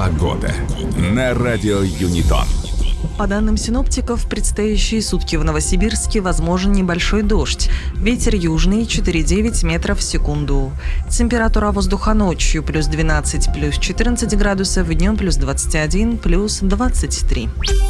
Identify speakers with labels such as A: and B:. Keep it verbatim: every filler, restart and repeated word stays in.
A: Погода на радио Юнитон.
B: По данным синоптиков, в предстоящие сутки в Новосибирске возможен небольшой дождь. Ветер южный четыре девять метров в секунду. Температура воздуха ночью плюс двенадцать, плюс четырнадцать градусов, днем плюс двадцать один, плюс двадцать три.